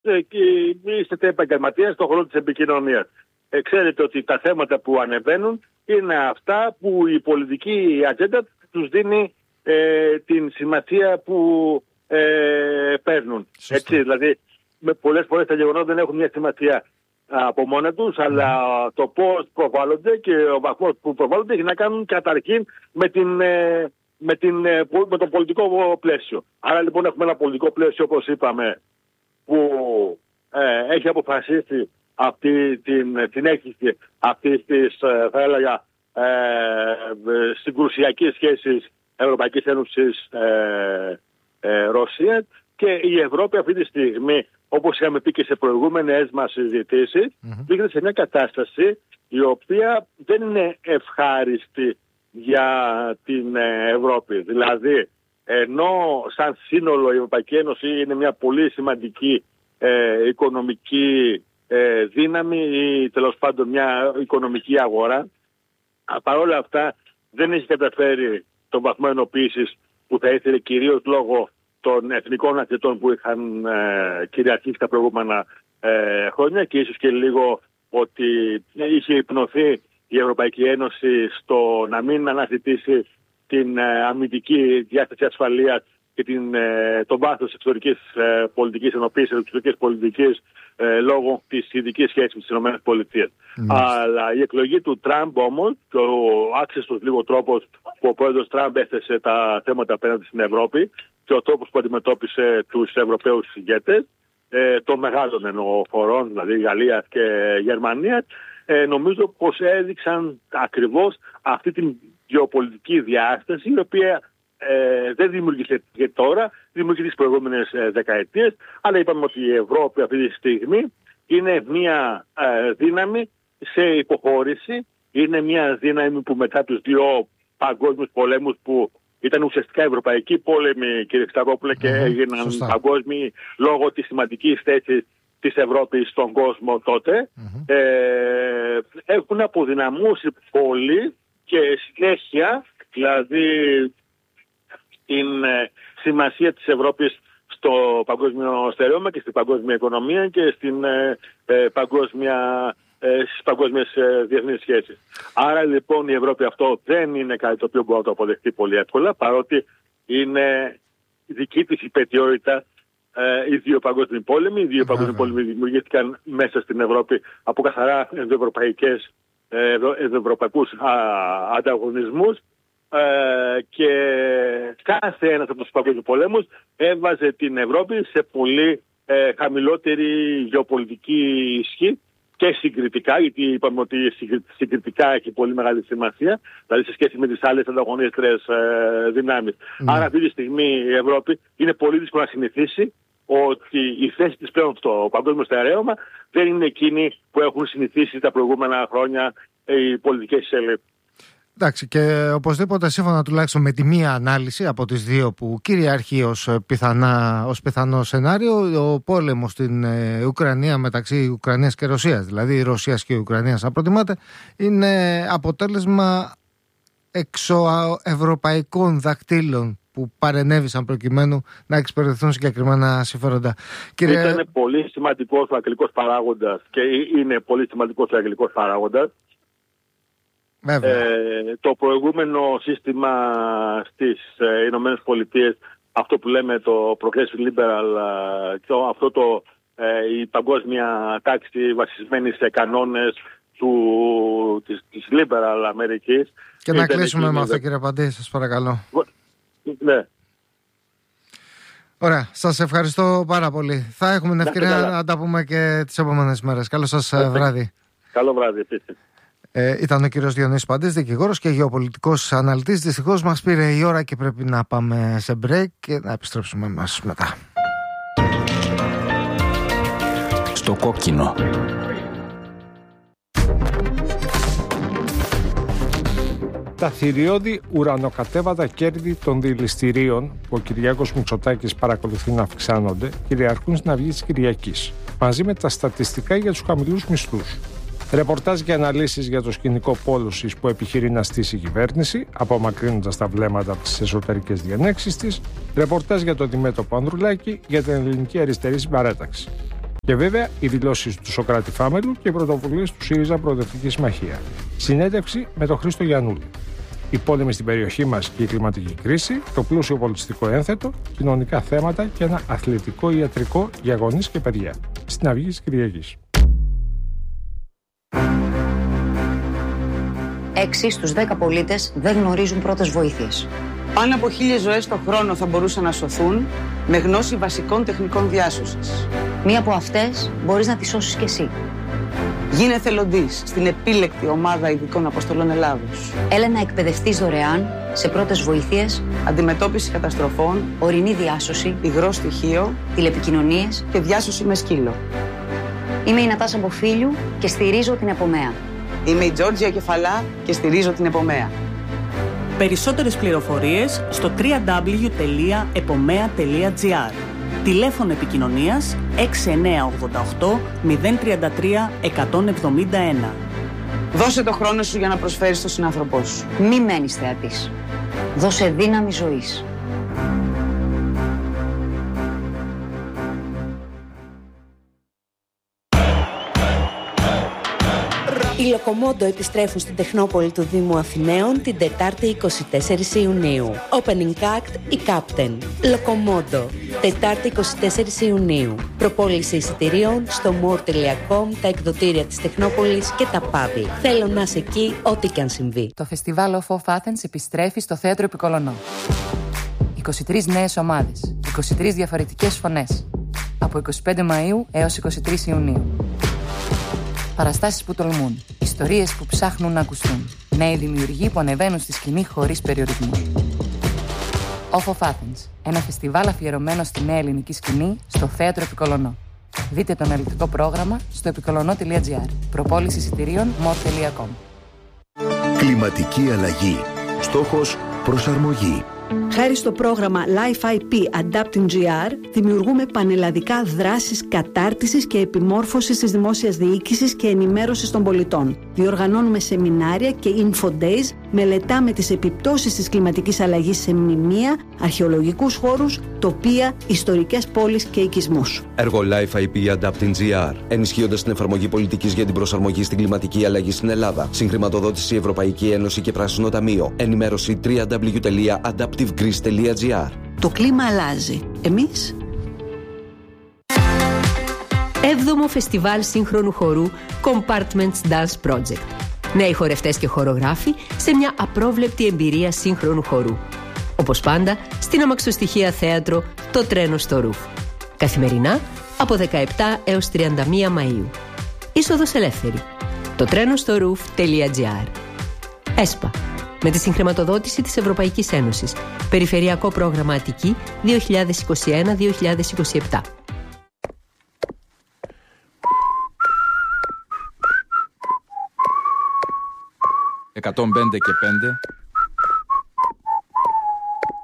είστε επαγγελματίες στον χώρο της επικοινωνίας. Ξέρετε ότι τα θέματα που ανεβαίνουν είναι αυτά που η πολιτική ατζέντα τους δίνει την σημασία που παίρνουν. Έτσι, δηλαδή, πολλές φορές τα γεγονότα δεν έχουν μια σημασία από μόνα τους, αλλά το πώς προβάλλονται και ο βαθμός που προβάλλονται έχει να κάνουν καταρχήν με το πολιτικό πλαίσιο. Άρα λοιπόν έχουμε ένα πολιτικό πλαίσιο, όπως είπαμε, που έχει αποφασίσει αυτή την έκθεση αυτής της, θα έλεγα, συγκρουσιακής σχέσης Ευρωπαϊκής Ένωσης Ρωσία, και η Ευρώπη αυτή τη στιγμή, όπως είχαμε πει και σε προηγούμενες μας συζητήσεις, βρίσκεται σε μια κατάσταση η οποία δεν είναι ευχάριστη για την Ευρώπη. Δηλαδή, ενώ σαν σύνολο η Ευρωπαϊκή Ένωση είναι μια πολύ σημαντική οικονομική δύναμη ή τέλος πάντων μια οικονομική αγορά, παρόλα αυτά δεν έχει καταφέρει τον βαθμό ενοποίησης που θα ήθελε, κυρίως λόγω των εθνικών ατζετών που είχαν κυριαρχήσει τα προηγούμενα χρόνια, και ίσως και λίγο ότι είχε υπνωθεί η Ευρωπαϊκή Ένωση στο να μην αναζητήσει την αμυντική διάσταση ασφαλείας και το βάθος της εξωτερικής πολιτικής ενοποίησης, της εξωτερικής πολιτικής λόγω της ειδικής σχέσης με τις ΗΠΑ. Αλλά η εκλογή του Τραμπ όμως, και ο άξιστος λίγο τρόπος που ο πρόεδρος Τραμπ έθεσε τα θέματα απέναντι στην Ευρώπη και ο τρόπος που αντιμετώπισε τους Ευρωπαίους ηγέτες των μεγάλων εννοώ χωρών, δηλαδή Γαλλίας και Γερμανίας, νομίζω πως έδειξαν ακριβώς αυτή την γεωπολιτική διάσταση, η οποία δεν δημιουργήσε και τώρα, δημιουργήσε τις προηγούμενες δεκαετίες, αλλά είπαμε ότι η Ευρώπη αυτή τη στιγμή είναι μια δύναμη σε υποχώρηση, είναι μια δύναμη που μετά τους δύο παγκόσμιους πολέμους που ήταν ουσιαστικά ευρωπαϊκοί πόλεμοι, κύριε Σταυρόπουλε, και έγιναν παγκόσμιοι λόγω της σημαντικής θέσης της Ευρώπης στον κόσμο τότε, έχουν αποδυναμώσει πολύ και συνέχεια, δηλαδή την σημασία της Ευρώπης στο παγκόσμιο στερέωμα και στην παγκόσμια οικονομία και στις παγκόσμιες διεθνείς σχέσεις. Άρα λοιπόν η Ευρώπη αυτό δεν είναι κάτι το οποίο μπορεί να το αποδεχτεί πολύ εύκολα, παρότι είναι δική της υπαιτιότητα οι δύο παγκόσμιοι πόλεμοι. Οι δύο παγκόσμιοι πόλεμοι δημιουργήθηκαν μέσα στην Ευρώπη από καθαρά ενδοευρωπαϊκούς ανταγωνισμούς, και κάθε ένας από τους παγκόσμιους πολέμους έβαζε την Ευρώπη σε πολύ χαμηλότερη γεωπολιτική ισχύ και συγκριτικά, γιατί είπαμε ότι συγκριτικά έχει πολύ μεγάλη σημασία, δηλαδή σε σχέση με τις άλλες ανταγωνίστρες δυνάμεις. Άρα αυτή τη στιγμή η Ευρώπη είναι πολύ δύσκολο να συνηθίσει ότι η θέση της πλέον στο παγκόσμιο στερέωμα δεν είναι εκείνη που έχουν συνηθίσει τα προηγούμενα χρόνια οι πολιτικές ελίτ. Εντάξει, και οπωσδήποτε σύμφωνα τουλάχιστον με τη μία ανάλυση από τις δύο που κυριαρχεί ως πιθανό σενάριο, ο πόλεμος στην Ουκρανία μεταξύ Ουκρανίας και Ρωσίας, δηλαδή Ρωσίας και Ουκρανίας αν προτιμάτε, είναι αποτέλεσμα εξωευρωπαϊκών δακτύλων που παρενέβησαν προκειμένου να εξυπηρετηθούν συγκεκριμένα συμφέροντα. Ήταν πολύ σημαντικός ο αγγλικός παράγοντας και είναι πολύ σημαντικός ο αγγλικός παράγοντας. Το προηγούμενο σύστημα στις Ηνωμένες Πολιτείες, αυτό που λέμε το Progressive Liberal, η παγκόσμια τάξη βασισμένη σε κανόνες της Liberal Αμερικής. Και να κλείσουμε με αυτό, κύριε Παντή, σας παρακαλώ. Ναι. Ωραία, σας ευχαριστώ πάρα πολύ. Θα έχουμε την ευκαιρία να τα πούμε και τις επόμενες μέρες. Καλό σας βράδυ. Καλό βράδυ επίσης. Ήταν ο κύριος Διονύσης Παντής, δικηγόρος και γεωπολιτικός αναλυτής. Δυστυχώς μας πήρε η ώρα και πρέπει να πάμε σε break και να επιστρέψουμε μας μετά. Στο κόκκινο. Τα θηριώδη ουρανοκατέβατα κέρδη των δηληστηρίων που ο Κυριάκος Μητσοτάκης παρακολουθεί να αυξάνονται κυριαρχούν στην Αυγή της Κυριακής, μαζί με τα στατιστικά για τους χαμηλούς μισθούς. Ρεπορτάζ και αναλύσεις για το σκηνικό πόλωσης που επιχειρεί να στήσει η κυβέρνηση, απομακρύνοντας τα βλέμματα από τις εσωτερικές διενέξεις της. Ρεπορτάζ για το αντιμέτωπο Ανδρουλάκη για την ελληνική αριστερή συμπαράταξη. Και βέβαια οι δηλώσεις του Σωκράτη Φάμελου και οι πρωτοβουλίες του ΣΥΡΙΖΑ Προοδευτική Συμμαχία. Συνέντευξη με τον Χρήστο Γιαννούλη. Οι πόλεμοι στην περιοχή μας και η κλιματική κρίση, το πλούσιο πολιτιστικό ένθετο, κοινωνικά θέματα και ένα αθλητικό ιατρικό για γονείς και παιδιά. Στην Αυγή της Κυριακής. 6 στους 10 πολίτες δεν γνωρίζουν πρώτες βοήθειες. Πάνω από 1.000 ζωές το χρόνο θα μπορούσαν να σωθούν με γνώση βασικών τεχνικών διάσωσης. Μία από αυτές μπορείς να τη σώσεις κι εσύ. Γίνε εθελοντής στην επίλεκτη ομάδα ειδικών αποστολών Ελλάδος. Έλα να εκπαιδευτείς δωρεάν σε πρώτες βοήθειες, Αντιμετώπιση καταστροφών, ορεινή διάσωση, υγρό στοιχείο τηλεπικοινωνίες και διάσωση με σκύλο. Είμαι η Νατάσα Μποφίλιου και στηρίζω την Επομέα. Είμαι η Τζόρτζια Κεφαλά και στηρίζω την Επομέα. Περισσότερες πληροφορίες στο www.epomea.gr. Τηλέφωνο επικοινωνίας 6988 033 171. Δώσε το χρόνο σου για να προσφέρεις στον συνάνθρωπό σου. Μη μένεις θεατής. Δώσε δύναμη ζωής. Οι Λοκομόντο επιστρέφουν στην Τεχνόπολη του Δήμου Αθηναίων την Τετάρτη 24 Ιουνίου. Opening act η Captain. Λοκομόντο. Τετάρτη 24 Ιουνίου. Προπόληση εισιτηρίων στο more.com, τα εκδοτήρια της Τεχνόπολης και τα πάβη. Θέλω να είσαι εκεί ό,τι και αν συμβεί. Το φεστιβάλ Off Athens επιστρέφει στο Θέατρο Επικολονό. 23 νέες ομάδες, 23 διαφορετικές φωνές. Από 25 Μαΐου έως 23 Ιουνίου. Παραστάσεις που τολμούν, ιστορίες που ψάχνουν να ακουστούν, νέοι δημιουργοί που ανεβαίνουν στη σκηνή χωρίς περιορισμούς. Off of Athens, ένα φεστιβάλ αφιερωμένο στη νέα ελληνική σκηνή στο Θέατρο Επικολονό. Δείτε το αναλυτικό πρόγραμμα στο επικολονό.gr. Προπόληση εισιτηρίων more.com. Κλιματική αλλαγή. Στόχος προσαρμογή. Χάρη στο πρόγραμμα Life IP Adapting GR, δημιουργούμε πανελλαδικά δράσεις κατάρτισης και επιμόρφωσης της δημόσιας διοίκησης και ενημέρωσης των πολιτών. Διοργανώνουμε σεμινάρια και info days, μελετάμε τις επιπτώσεις της κλιματικής αλλαγής σε μνημεία, αρχαιολογικούς χώρους, τοπία, ιστορικές πόλεις και οικισμούς. Έργο Life IP Adapting GR, ενισχύοντας την εφαρμογή πολιτικής για την προσαρμογή στην κλιματική αλλαγή στην Ελλάδα. Συγχρηματοδότηση Ευρωπαϊκή Ένωση και Πράσινο Ταμείο. Ενημέρωση www.adaptivegreece.gr. Το κλίμα αλλάζει. Εμείς? 7ο Φεστιβάλ Σύγχρονου Χορού Compartments Dance Project. Νέοι χορευτές και χορογράφοι σε μια απρόβλεπτη εμπειρία σύγχρονου χορού. Όπως πάντα, στην αμαξοστοιχεία θέατρο Το Τρένο στο Ρουφ. Καθημερινά από 17 έως 31 Μαΐου. Είσοδος ελεύθερη. Το τρένο στο roof.gr. ΕΣΠΑ. Με τη συγχρηματοδότηση της Ευρωπαϊκής Ένωσης. Περιφερειακό πρόγραμμα Αττική 2021-2027. 105 και 5